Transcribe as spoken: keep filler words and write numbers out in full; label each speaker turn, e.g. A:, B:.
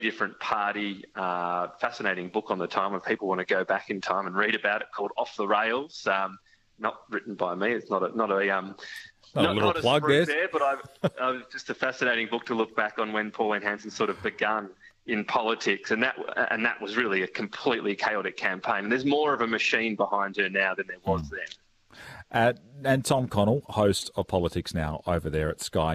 A: different party. Uh, fascinating book on the time if people want to go back in time and read about it, called Off the Rails. Um, not written by me. It's not a not a um,
B: not,
A: not,
B: a little
A: not
B: plug
A: a
B: there,
A: there, but I've, I've just a fascinating book to look back on when Pauline Hanson sort of begun in politics, and that and that was really a completely chaotic campaign. And there's more of a machine behind her now than there was mm. then.
B: Uh, and Tom Connell, host of Politics Now over there at Sky